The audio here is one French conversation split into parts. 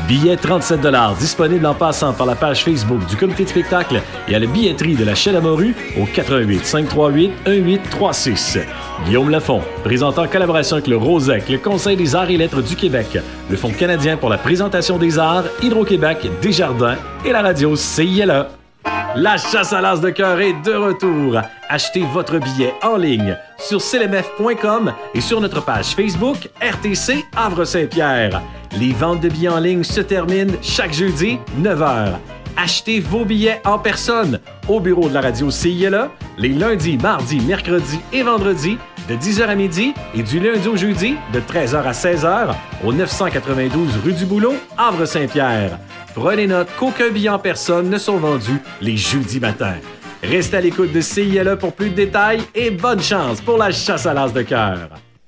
Billets 37 $, disponible en passant par la page Facebook du comité de spectacle et à la billetterie de la Chaîne à Morue au 88 538 1836. Guillaume Lafont, présentant en collaboration avec le ROSEC, le Conseil des arts et lettres du Québec, le Fonds canadien pour la présentation des arts, Hydro-Québec, Desjardins et la radio CILA. La chasse à l'as de cœur est de retour. Achetez votre billet en ligne sur clmf.com et sur notre page Facebook RTC Havre-Saint-Pierre. Les ventes de billets en ligne se terminent chaque jeudi, 9h. Achetez vos billets en personne au bureau de la radio CILA les lundis, mardis, mercredis et vendredis de 10h à midi et du lundi au jeudi de 13h à 16h au 992 rue du Boulot, Havre-Saint-Pierre. Prenez note qu'aucun billet en personne ne sont vendus les jeudis matins. Restez à l'écoute de CILA pour plus de détails et bonne chance pour la chasse à l'as de cœur.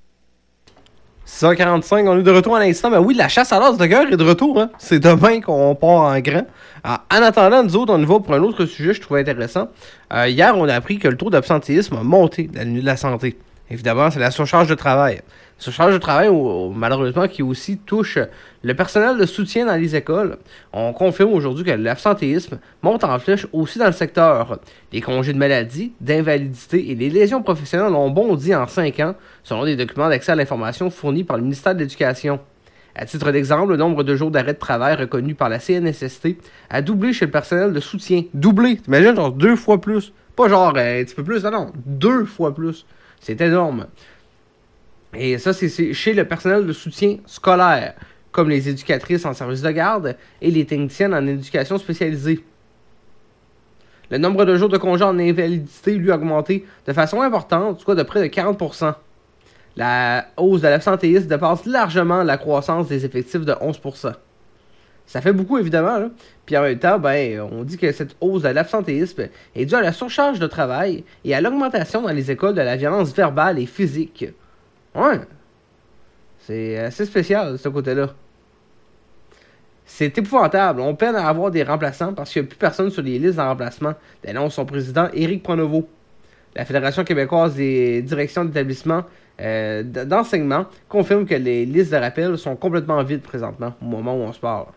6h45, on est de retour à l'instant. Ben oui, la chasse à l'as de cœur est de retour. Hein? C'est demain qu'on part en grand. Alors, en attendant, nous autres, on y va pour un autre sujet que je trouvais intéressant. Hier, on a appris que le taux d'absentéisme a monté dans la nuit de la santé. Évidemment, c'est la surcharge de travail. Surcharge de travail, malheureusement, qui aussi touche le personnel de soutien dans les écoles. On confirme aujourd'hui que l'absentéisme monte en flèche aussi dans le secteur. Les congés de maladie, d'invalidité et les lésions professionnelles ont bondi en 5 ans, selon des documents d'accès à l'information fournis par le ministère de l'Éducation. À titre d'exemple, le nombre de jours d'arrêt de travail reconnu par la CNSST a doublé chez le personnel de soutien. Doublé! T'imagines, genre 2 fois plus. Pas genre un petit peu plus, non, 2 fois plus. C'est énorme. Et ça, c'est chez le personnel de soutien scolaire, comme les éducatrices en service de garde et les techniciennes en éducation spécialisée. Le nombre de jours de congé en invalidité, lui, a augmenté de façon importante, soit de près de 40%. La hausse de l'absentéisme dépasse largement la croissance des effectifs de 11%. Ça fait beaucoup, évidemment, là. Puis en même temps, on dit que cette hausse de l'absentéisme est due à la surcharge de travail et à l'augmentation dans les écoles de la violence verbale et physique. Ouais. C'est assez spécial, de ce côté-là. C'est épouvantable. On peine à avoir des remplaçants parce qu'il n'y a plus personne sur les listes de remplacement, dénonce son président Éric Pronovo. La Fédération québécoise des directions d'établissement d'enseignement confirme que les listes de rappel sont complètement vides présentement, au moment où on se parle.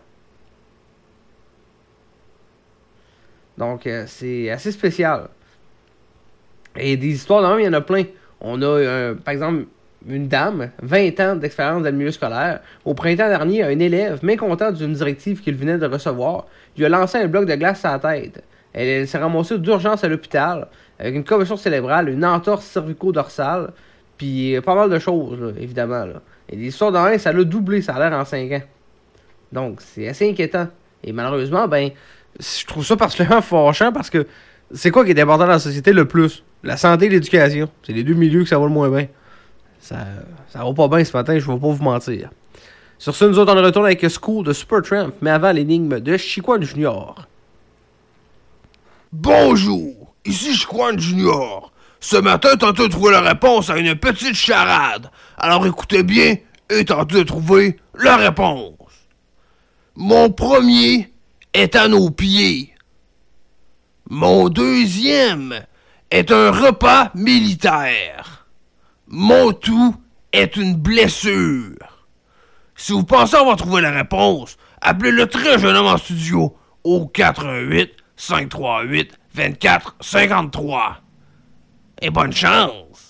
Donc, c'est assez spécial. Et des histoires de même, il y en a plein. On a, par exemple, une dame, 20 ans d'expérience dans le milieu scolaire. Au printemps dernier, un élève, mécontent d'une directive qu'il venait de recevoir, lui a lancé un bloc de glace à la tête. Elle s'est ramassée d'urgence à l'hôpital, avec une commotion cérébrale, une entorse cervico-dorsale, puis pas mal de choses, là, évidemment. Là. Et des histoires de même, ça l'a doublé, ça a l'air en 5 ans. Donc, c'est assez inquiétant. Et malheureusement, je trouve ça particulièrement fâchant parce que c'est quoi qui est important dans la société le plus? La santé et l'éducation. C'est les deux milieux que ça va le moins bien. Ça va pas bien ce matin, je vais pas vous mentir. Sur ce, nous autres, on retourne avec School de Supertramp, mais avant l'énigme de Chiquan Junior. Bonjour, ici Chiquan Junior. Ce matin, tentez de trouver la réponse à une petite charade. Alors écoutez bien et tentez de trouver la réponse. Mon premier est à nos pieds. Mon deuxième est un repas militaire. Mon tout est une blessure. Si vous pensez avoir trouvé la réponse, appelez le très jeune homme en studio au 88 538 24 53. Et bonne chance!